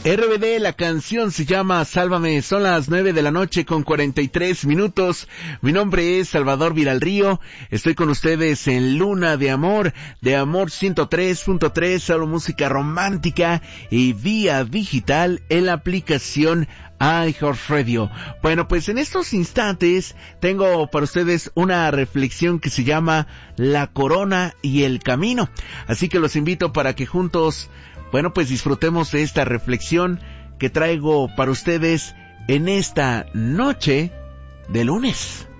RBD, la canción se llama Sálvame. Son las 9:43 a.m. Mi nombre es Salvador Viralrío. Estoy con ustedes en Luna de Amor 103.3, solo música romántica y vía digital en la aplicación iHeartRadio. Bueno, pues en estos instantes tengo para ustedes una reflexión que se llama La Corona y el Camino. Así que los invito para que juntos, bueno, pues disfrutemos de esta reflexión que traigo para ustedes en esta noche de lunes.